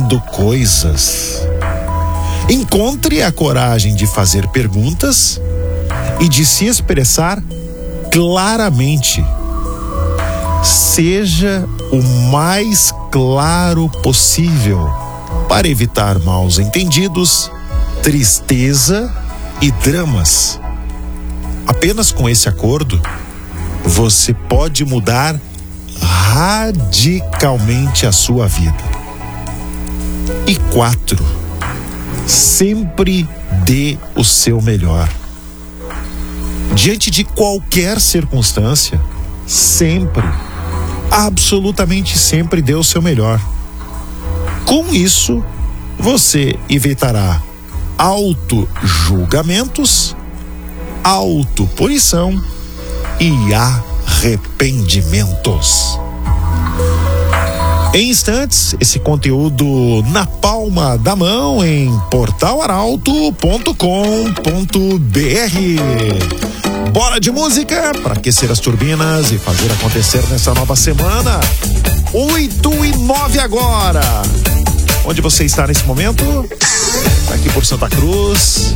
pedindo coisas. Encontre a coragem de fazer perguntas e de se expressar claramente. Seja o mais claro possível para evitar maus entendidos, tristeza e dramas. Apenas com esse acordo, você pode mudar radicalmente a sua vida. E 4, sempre dê o seu melhor. Diante de qualquer circunstância, sempre, absolutamente sempre dê o seu melhor. Com isso, você evitará auto-julgamentos, autopunição e arrependimentos. Em instantes, esse conteúdo na palma da mão em portalaralto.com.br. Bora de música para aquecer as turbinas e fazer acontecer nessa nova semana. 8:09 agora. Onde você está nesse momento? Aqui por Santa Cruz.